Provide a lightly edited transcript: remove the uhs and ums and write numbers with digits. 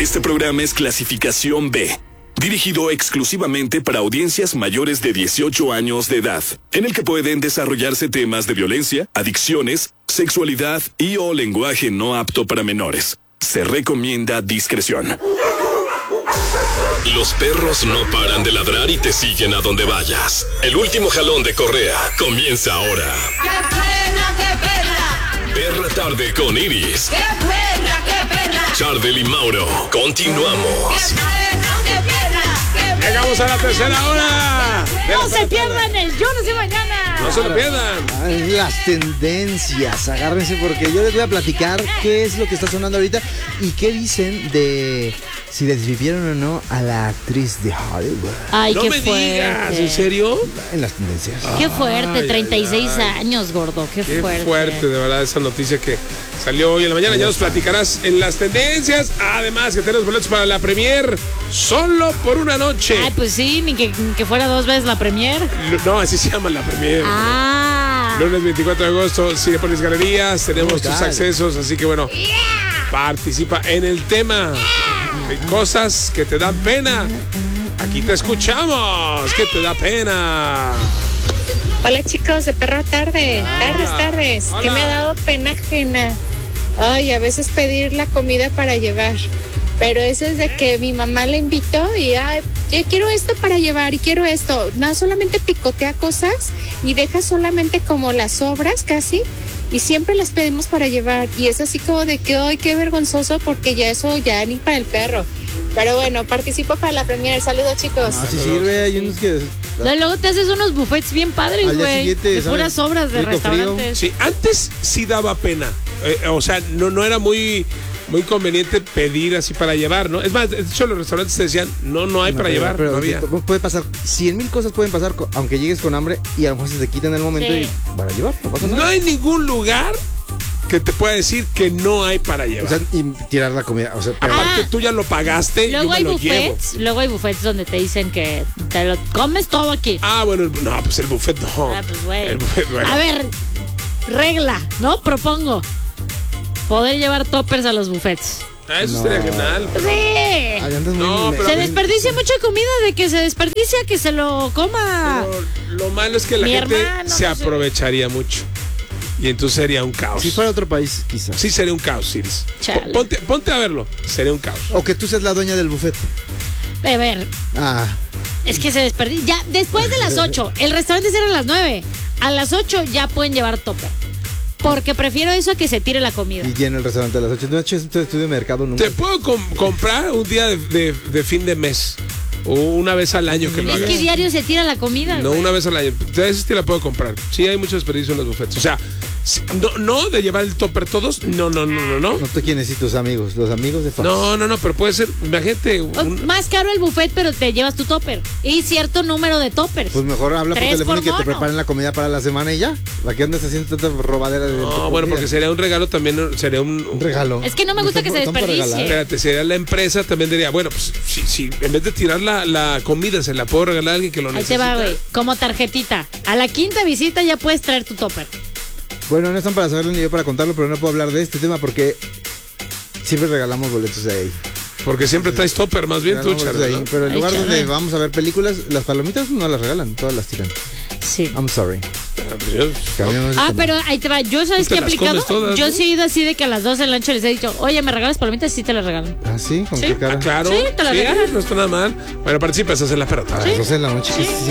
Este programa es clasificación B, dirigido exclusivamente para audiencias mayores de 18 años de edad, en el que pueden desarrollarse temas de violencia, adicciones, sexualidad y o lenguaje no apto para menores. Se recomienda discreción. Los perros no paran de ladrar y te siguen a donde vayas. El último jalón de correa comienza ahora. ¡Qué pena, qué pena! Perra Tarde con Iris, ¡Qué pena, qué pena! Chardel y Mauro. Continuamos. ¡Qué pena, qué pena! ¡Qué pena! Llegamos a la tercera hora. No se pierdan el Yo No Sé Mañana. No se lo pierdan. Las tendencias, agárrense porque yo les voy a platicar qué es lo que está sonando ahorita y qué dicen de si desvivieron o no a la actriz de Hollywood. Ay, No qué me fuerte. digas, ¿en serio? En las tendencias. Qué fuerte, Ay, 36 ay. años, gordo. Qué Qué fuerte. fuerte, de verdad, esa noticia que salió hoy en la mañana. Ya nos platicarás en las tendencias. Además, que tenemos boletos para la premier solo por una noche. Ay, pues sí, ni que fuera 2 veces la premier. No, así se llama la premier. Ah. Lunes 24 de agosto, Cinepolis Galerías, tenemos tus Brutal. accesos, así que bueno, participa en el tema. Hay cosas que te dan pena. Aquí te escuchamos. ¿Qué te da pena? Hola chicos de Perra Tarde, tardes, hola. que me ha dado pena ajena. Ay, a veces pedir la comida para llevar, pero eso es de que mi mamá le invitó y ay, yo quiero esto para llevar y quiero esto. No, solamente picotea cosas y deja solamente como las sobras casi y siempre las pedimos para llevar y es así como de que ay, qué vergonzoso porque ya eso ya ni para el perro. Pero bueno, participo para la premier. Saludos chicos. Así sirve, hay unos que... Luego te haces unos buffets bien padres, Al día güey. siguiente, De ¿sabes? puras obras de Rico, restaurantes. Sí, antes sí daba pena. O sea, no era muy conveniente pedir así para llevar, ¿no? Es más, de hecho los restaurantes te decían, no hay para llevar, pero no había. puede pasar, 100,000 cosas pueden pasar, aunque llegues con hambre y a lo mejor se te quita en el momento Sí. y para llevar, no pasa No nada. hay ningún lugar que te pueda decir que no hay para llevar. O sea, y tirar la comida, o sea, pero- Aparte tú ya lo pagaste, yo Luego me hay lo llevo. buffets, luego hay buffets donde te dicen que te lo comes todo aquí. Ah, bueno, no, pues el buffet no. Ah, pues, güey. El buffet, bueno. A ver, regla, ¿no? Propongo poder llevar toppers a los buffets. Eso sería genial. Sí. Ay, andas muy No, pero- Se desperdicia mucha comida, de que se desperdicia, que se lo coma. Pero lo malo es que la Mi gente hermano, se no sé. aprovecharía mucho. Y entonces sería un caos. Si fuera otro país, quizás. Sí, sería un caos, Iris. Chale. Ponte a verlo. Sería un caos. O que tú seas la dueña del buffet. A ver, Ah, es que se desperdicia. Ya, después de las 8, el restaurante cierra a las 9. A las 8 ya pueden llevar topper. Porque prefiero eso a que se tire la comida. y llena el restaurante a las 8. No he hecho este estudio de mercado nunca. Te puedo comprar un día de fin de mes. O una vez al año que lo Es hagas. que diario se tira la comida. No, güey. una vez al año. Entonces sí te la puedo comprar. Sí, hay mucho desperdicio en los buffets. O sea, no de llevar el topper todos. No. No te quieres y tus amigos, los amigos de Fox. No, pero puede ser, imagínate. Más caro el buffet, pero te llevas tu topper. Y cierto número de toppers. Pues mejor habla por 3 teléfono y que por te mono. preparen la comida para la semana y ya. ¿Para qué andas haciendo tanta robadera de No, bueno, porque sería un regalo también, sería un regalo. Es que no me gusta que se Están para desperdicie. regalar. Espérate, sería la empresa también diría, bueno, pues si en vez de tirar la comida se la puedo regalar a alguien que lo Ahí te necesita. va, güey. Como tarjetita. A la quinta visita ya puedes traer tu topper. Bueno, no están para saberlo ni yo para contarlo, pero no puedo hablar de este tema porque siempre regalamos boletos de ahí. Porque siempre traes topper, más bien tú, Regalamos boletos de Charlie, ahí. ¿no? Pero en Ay, lugar Charlie. donde vamos a ver películas, las palomitas no las regalan, todas las tiran. Sí. I'm sorry. Yo- Cambiamos de Ah, tema. pero ahí te va. Yo, ¿sabes Tú te qué he las aplicado? comes todas, Yo ¿no? sí he ido así de que a las 12 del lunch les he dicho, oye, ¿me regalas palomitas? Sí, te las regalo. ¿Ah, sí? ¿Con Sí. qué cara? Claro. Sí, te la regalan. No está nada mal. Bueno, participas, haces la pelota. A las 12 de la noche. Sí. ¿qué